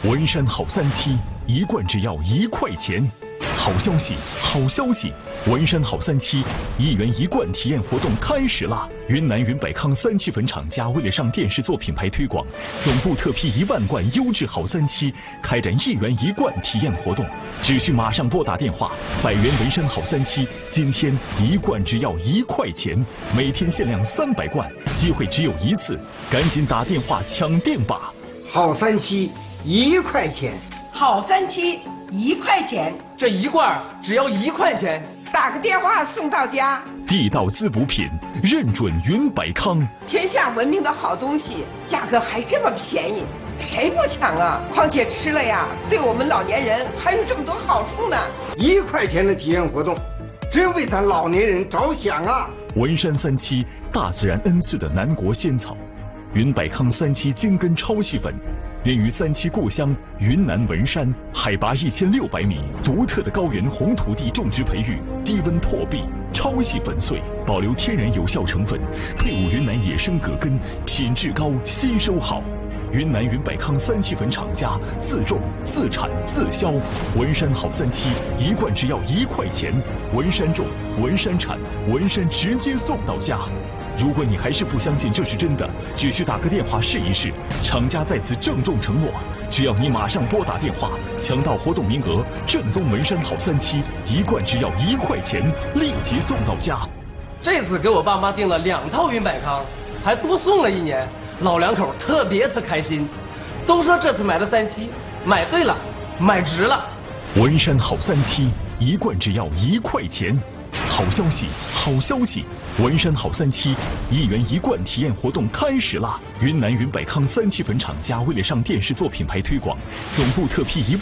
文山好3期，一罐只要1块钱。好消息，好消息！文山好3期1元1罐体验活动开始啦！云南云百康3期粉厂家为了上电视做品牌推广，总部特批1万罐优质好3期，开展1元1罐体验活动。只需马上拨打电话，100元文山好3期，今天1罐只要1块钱，每天限量300罐，机会只有一次，赶紧打电话抢定吧！ 好3期1块钱， 好3期1块钱， 这一罐只要1块钱， 打个电话送到家。 地道滋补品，认准云百康。 天下闻名的好东西，价格还这么便宜，谁不抢啊？况且吃了呀，对我们老年人还有这么多好处呢。 1块钱的体验活动，真为咱老年人着想啊！ 文山3期，大自然恩赐的南国仙草，云百康3期精根超细粉。源于3期故乡云南文山，海拔1600米，独特的高原红土地种植培育，低温破壁，超细粉碎，保留天然有效成分，配伍云南野生葛根，品质高，吸收好。云南云百康3期粉厂家自种自产自销，文山好3期1罐只要1块钱，文山种文山产，文山直接送到家。如果你还是不相信这是真的，只需打个电话试一试。厂家在此郑重承诺，只要你马上拨打电话，抢到活动名额，正宗文山好3期1罐只要1块钱，立即送到家。 这次给我爸妈订了2套云百康，还多送了1年，老两口特别开心，都说这次买的3期买对了，买值了。 文山好3期1罐只要1块钱。好消息，好消息！文山好3期1元1罐体验活动开始啦！云南云百康3期粉厂家为了上电视做品牌推广，总部特批1万